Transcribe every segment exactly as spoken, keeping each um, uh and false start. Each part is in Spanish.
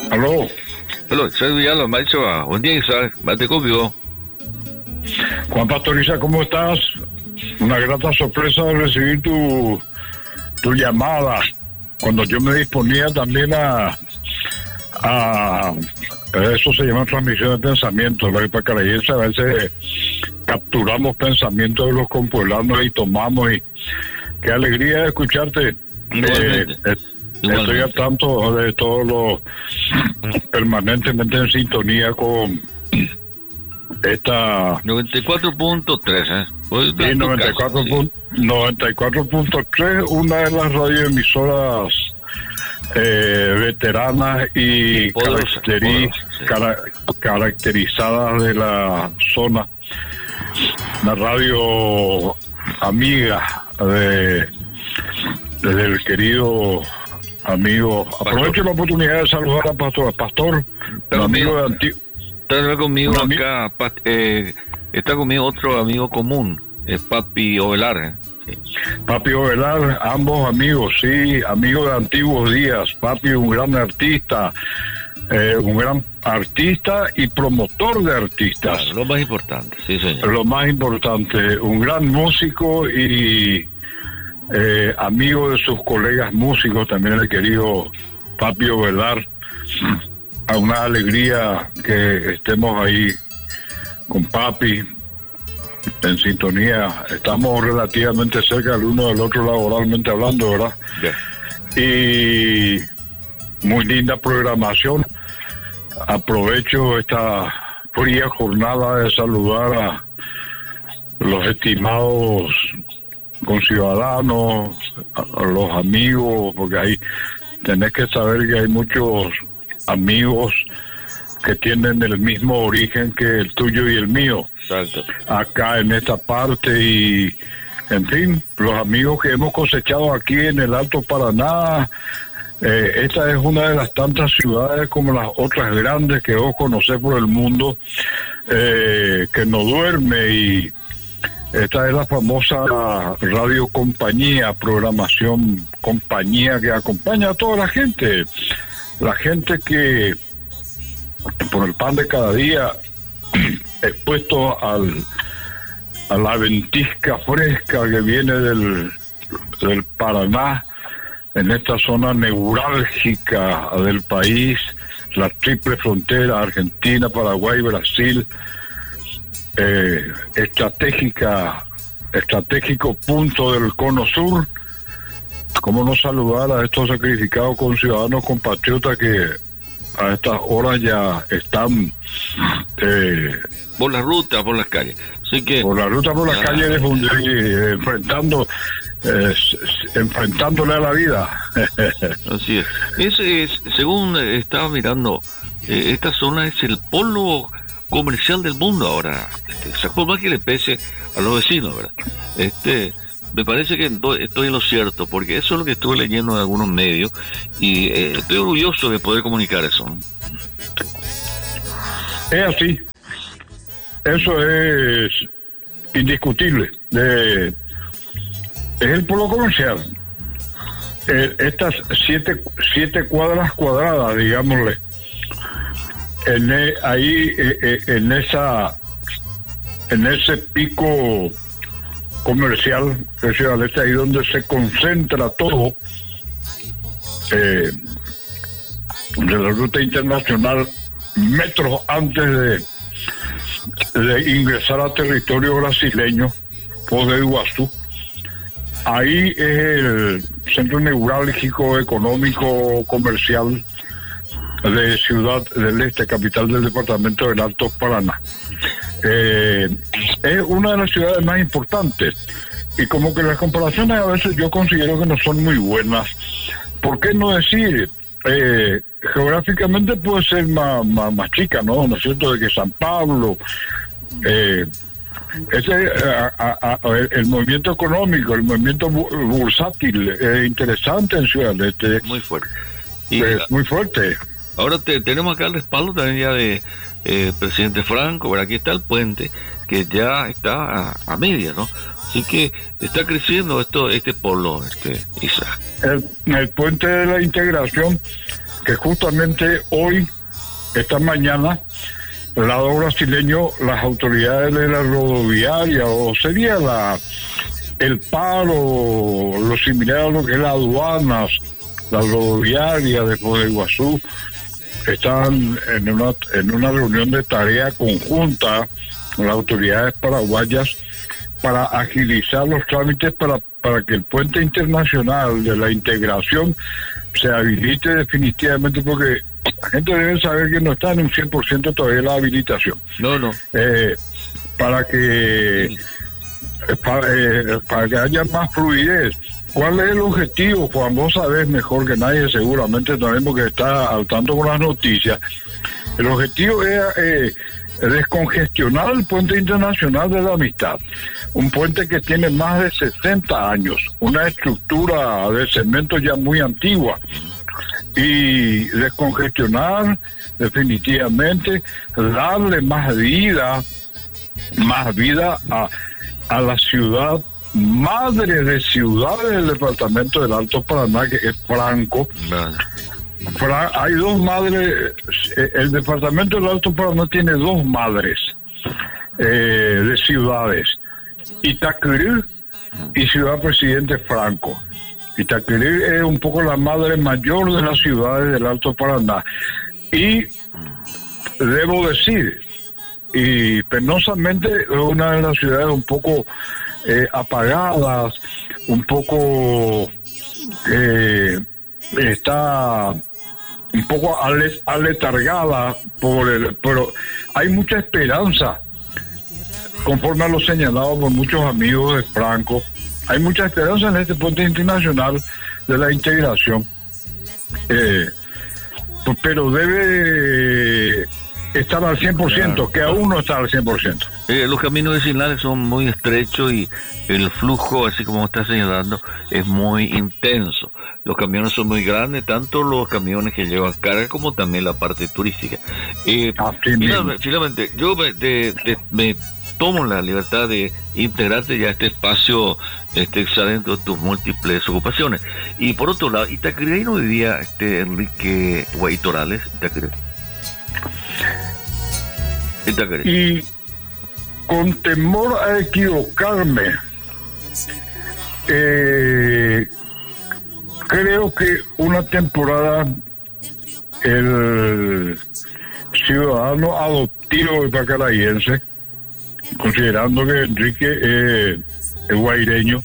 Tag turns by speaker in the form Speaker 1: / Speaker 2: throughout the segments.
Speaker 1: Aló.
Speaker 2: Aló, soy Villalba, maestro. Buen día, Isaac. Mate conmigo.
Speaker 1: Juan Pastoriza, ¿cómo estás? Una grata sorpresa de recibir tu, tu llamada. Cuando yo me disponía también a... a eso se llama transmisión de pensamientos. Lo que para Carayense a veces capturamos pensamientos de los compueblanos y tomamos. Y qué alegría de escucharte. Eh, estoy al tanto de todo lo permanentemente en sintonía con esta
Speaker 2: noventa y cuatro punto tres, ¿eh? Pues
Speaker 1: sí, noventa y cuatro punto tres, una de las radioemisoras eh, veteranas y
Speaker 2: poderosa,
Speaker 1: caracteri
Speaker 2: poderosa, sí.
Speaker 1: cara caracterizadas de la zona, la radio amiga de del querido amigo. Pastor. Aprovecho la oportunidad de saludar a Pastor, Pastor,
Speaker 2: Pero
Speaker 1: amigo de antiguo.
Speaker 2: Está conmigo acá, eh, está conmigo otro amigo común, es Papi Ovelar. ¿eh? Sí.
Speaker 1: Papi Ovelar, ambos amigos, sí, amigos de antiguos días. Papi, un gran artista, eh, un gran artista y promotor de artistas.
Speaker 2: Claro, lo más importante, sí, señor.
Speaker 1: Lo más importante, un gran músico y eh, amigo de sus colegas músicos, también el querido Papi Ovelar. A una alegría que estemos ahí con Papi en sintonía. Estamos relativamente cerca el uno del otro laboralmente hablando, ¿verdad?
Speaker 2: Yeah.
Speaker 1: Y muy linda programación. Aprovecho esta fría jornada de saludar a los estimados conciudadanos, a los amigos, porque ahí tenés que saber que hay muchos amigos que tienen el mismo origen que el tuyo y el mío.
Speaker 2: Exacto.
Speaker 1: Acá en esta parte y, en fin, los amigos que hemos cosechado aquí en el Alto Paraná. Eh, esta es una de las tantas ciudades como las otras grandes que vos conocés por el mundo, eh, que no duerme, y esta es la famosa radio compañía, programación compañía que acompaña a toda la gente. La gente que por el pan de cada día expuesto al a la ventisca fresca que viene del, del Paraná, en esta zona neurálgica del país, la triple frontera, Argentina, Paraguay, Brasil, eh, estratégica, estratégico punto del cono sur. ¿Cómo no saludar a estos sacrificados conciudadanos compatriotas que a estas horas ya están eh,
Speaker 2: por la ruta, por las calles? Así que
Speaker 1: por la ruta, por las
Speaker 2: ya,
Speaker 1: calles, eh, enfrentando, eh, enfrentándole a la vida.
Speaker 2: Así es. Ese es, según estaba mirando, eh, esta zona es el polo comercial del mundo ahora. Este, por más que le pese a los vecinos, ¿verdad? Este. Me parece que estoy en lo cierto, porque eso es lo que estuve leyendo en algunos medios y eh, estoy orgulloso de poder comunicar eso, ¿no?
Speaker 1: Es así. Eso es indiscutible. De, es el polo comercial. Eh, estas siete, siete cuadras cuadradas, digámosle, en e, ahí eh, eh, en esa en ese pico comercial de Ciudad Este, ahí donde se concentra todo eh, de la ruta internacional, metros antes de, de ingresar a territorio brasileño, Foz de Iguazú. Ahí es el centro neurálgico económico comercial de Ciudad del Este, capital del departamento del Alto Paraná. Eh, es una de las ciudades más importantes, y como que las comparaciones a veces yo considero que no son muy buenas. ¿Por qué no decir? Eh, geográficamente puede ser más, más, más chica, ¿no? ¿No es cierto? De que San Pablo, eh, ese, a, a, a, el movimiento económico, el movimiento bursátil es interesante en Ciudad del Este.
Speaker 2: Muy fuerte. Y,
Speaker 1: eh, muy fuerte.
Speaker 2: Ahora te, tenemos acá el respaldo también ya de eh, presidente Franco. Por aquí está el puente que ya está a, a media, ¿no? Así que está creciendo esto, este polo, este Isaac.
Speaker 1: El, el puente de la integración, que justamente hoy, esta mañana, el lado brasileño, las autoridades de la rodoviaria, o sería la el paro, lo similar a lo que es las aduanas, la rodoviaria de Foz de Iguazú, están en una, en una reunión de tarea conjunta con las autoridades paraguayas para agilizar los trámites para, para que el puente internacional de la integración se habilite definitivamente, porque la gente debe saber que no está en un cien por ciento todavía la habilitación.
Speaker 2: No, no.
Speaker 1: Eh, para que para, eh, para que haya más fluidez. ¿Cuál es el objetivo, Juan? Vos sabés mejor que nadie, seguramente también, porque está al tanto con las noticias. El objetivo es eh, descongestionar el puente internacional de la Amistad, un puente que tiene más de sesenta años, una estructura de cemento ya muy antigua, y descongestionar definitivamente, darle más vida, más vida a, a la ciudad madre de ciudades del departamento del Alto Paraná, que es Franco. Fra- hay dos madres, el departamento del Alto Paraná tiene dos madres eh, de ciudades, Itacurú y Ciudad Presidente Franco. Itacurú es un poco la madre mayor de las ciudades del Alto Paraná, y debo decir, y penosamente es una de las ciudades un poco eh, apagadas, un poco eh, está un poco ale, aletargada por el, pero hay mucha esperanza, conforme a lo señalado por muchos amigos de Franco. Hay mucha esperanza en este puente internacional de la integración, eh, pero debe estar al cien por ciento, claro, que aún no está al cien por ciento.
Speaker 2: Eh, los caminos vecinales son muy estrechos y el flujo, así como está señalando, es muy intenso. Los camiones son muy grandes, tanto los camiones que llevan carga como también la parte turística. Eh, finalmente, finalmente, yo me, de, de, me tomo la libertad de integrarte ya a este espacio, este dentro de tus múltiples ocupaciones. Y por otro lado, Itacurú no vivía este Enrique Guaitorales, Itacurú. Itacurú.
Speaker 1: Y con temor a equivocarme, eh, creo que una temporada el ciudadano adoptivo pacarayense, considerando que Enrique eh, es guaireño,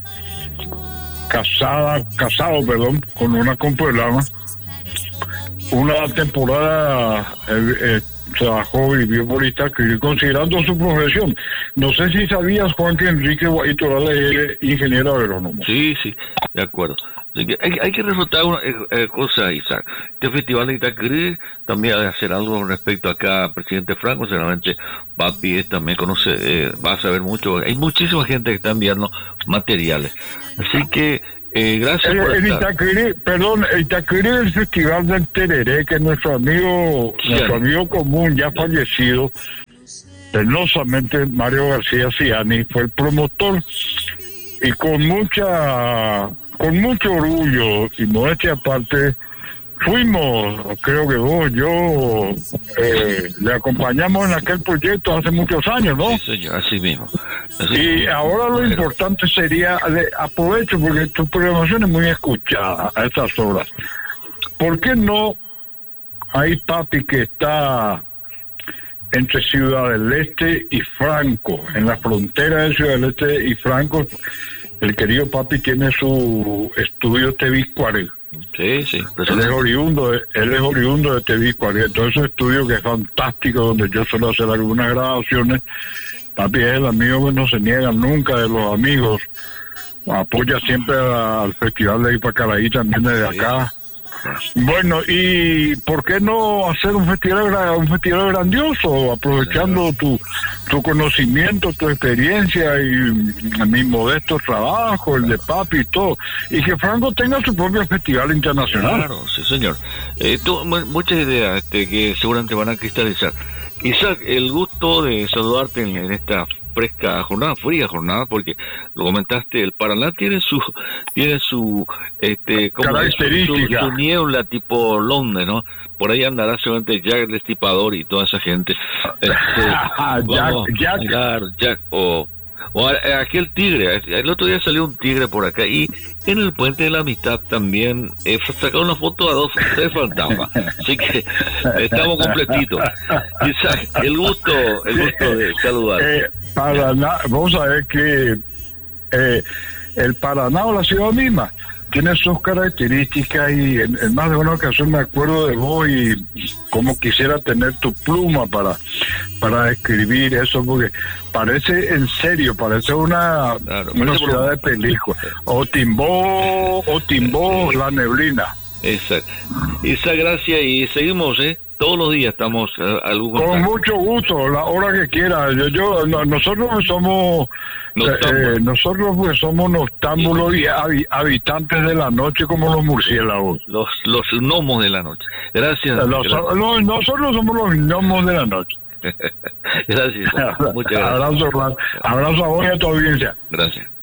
Speaker 1: casada, casado, perdón, con una compueblana, una temporada eh, eh, trabajó y vivió por Itacurú, considerando su profesión. No sé si sabías, Juan, que Enrique Guaitorales es ingeniero agrónomo.
Speaker 2: Sí, sí, de acuerdo. Así que hay, hay que resaltar una eh, eh, cosa, Isaac. Este festival de Itacurú también ha de hacer algo respecto acá, presidente Franco. Seguramente Papi también conoce, eh, va a saber mucho. Hay muchísima gente que está enviando materiales. Así que Eh, gracias
Speaker 1: el,
Speaker 2: por
Speaker 1: el Itacurú, perdón, el Itacurú es el Festival del Tereré, que nuestro amigo, sí, nuestro amigo común, ya fallecido, penosamente, Mario García Ciani, fue el promotor, y con mucha, con mucho orgullo y modestia aparte, fuimos, creo que vos, yo, eh, le acompañamos en aquel proyecto hace muchos años, ¿no?
Speaker 2: Sí, señor, así mismo. Así
Speaker 1: y
Speaker 2: mismo.
Speaker 1: ahora lo importante sería, de, aprovecho porque tu programación es muy escuchada a estas horas. ¿Por qué no hay Papi que está entre Ciudad del Este y Franco, en la frontera de Ciudad del Este y Franco? El querido Papi tiene su estudio Teviscuare.
Speaker 2: Sí, sí.
Speaker 1: Él es oriundo, de, él es oriundo de Teviscuare. Entonces, ese estudio que es fantástico, donde yo suelo hacer algunas grabaciones. Papi es el amigo que no se niega nunca de los amigos. Apoya siempre a, al Festival de Ipacaraí también desde acá. Bueno, ¿y por qué no hacer un festival un festival grandioso, aprovechando tu, tu conocimiento, tu experiencia y mi modesto trabajo, el de Papi y todo, y que Franco tenga su propio festival internacional?
Speaker 2: Claro, sí, señor. Eh, tú, muchas ideas este, que seguramente van a cristalizar. Isaac, el gusto de saludarte en, en esta fresca jornada, fría jornada, porque lo comentaste, el Paraná tiene su tiene su este como
Speaker 1: característica,
Speaker 2: su, su niebla tipo Londres, ¿no? Por ahí andará seguramente Jack el Destripador y toda esa gente. Este,
Speaker 1: Jack, Jack.
Speaker 2: Claro, Jack o O a, a aquel tigre, el otro día salió un tigre por acá y en el Puente de la Amistad también eh, sacaron una foto a dos tres fantasmas, así que estamos completitos. Isaac, el gusto, el gusto de saludar.
Speaker 1: Eh, Paraná, vamos a ver que eh, el Paraná o la ciudad misma tiene sus características y en, en más de una ocasión me acuerdo de vos y cómo quisiera tener tu pluma para para escribir eso, porque parece en serio, parece una,
Speaker 2: claro,
Speaker 1: una
Speaker 2: parece
Speaker 1: ciudad
Speaker 2: por...
Speaker 1: de película. O Timbó, o Timbó, la neblina.
Speaker 2: Exacto. Esa gracia y seguimos, ¿eh? Todos los días estamos uh, algún
Speaker 1: Con
Speaker 2: contacto.
Speaker 1: mucho gusto, la hora que quiera. Yo, yo, no, nosotros somos, eh, nosotros pues somos noctámbulos y habi- habitantes de la noche como los murciélagos.
Speaker 2: Los los gnomos de la noche. Gracias.
Speaker 1: Los,
Speaker 2: gracias.
Speaker 1: los, nosotros somos los gnomos de la noche.
Speaker 2: Gracias. Muchas gracias.
Speaker 1: Abrazo, abrazo a vos y a tu audiencia.
Speaker 2: Gracias.